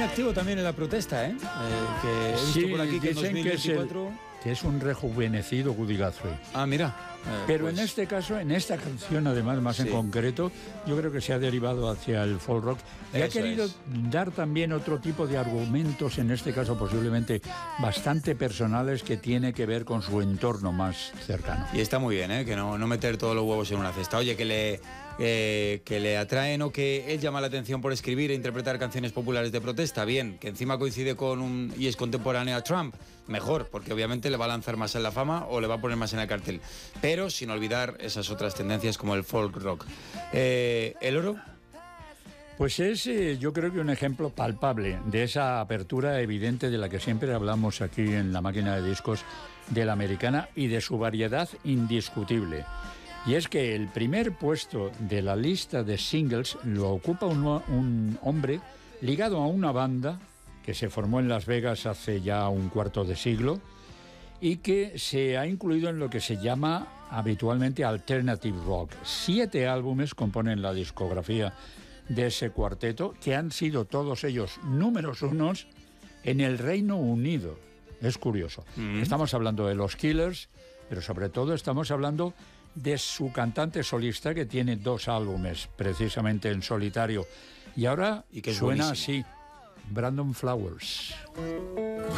activo también en la protesta, ¿eh? Que he visto por aquí que en 2024... que es un rejuvenecido Woody Guthrie. Ah, mira. Pero pues... en este caso, en esta canción además, más en concreto, yo creo que se ha derivado hacia el folk rock y ha querido dar también otro tipo de argumentos, en este caso posiblemente bastante personales, que tiene que ver con su entorno más cercano. Y está muy bien, ¿eh? Que no meter todos los huevos en una cesta. Oye, que le atraen o que él llama la atención por escribir e interpretar canciones populares de protesta, bien, que encima coincide con y es contemporáneo a Trump, mejor, porque obviamente le va a lanzar más en la fama o le va a poner más en el cartel, pero sin olvidar esas otras tendencias como el folk rock. ¿El oro? Pues es, yo creo que un ejemplo palpable de esa apertura evidente de la que siempre hablamos aquí en la máquina de discos de la americana y de su variedad indiscutible. Y es que el primer puesto de la lista de singles lo ocupa un hombre ligado a una banda que se formó en Las Vegas hace ya un cuarto de siglo y que se ha incluido en lo que se llama habitualmente alternative rock. 7 álbumes componen la discografía de ese cuarteto, que han sido todos ellos números unos en el Reino Unido. Es curioso. Estamos hablando de los Killers, pero sobre todo estamos hablando de su cantante solista, que tiene 2 álbumes precisamente en solitario. Y ahora y que suena buenísimo. así, Brandon Flowers.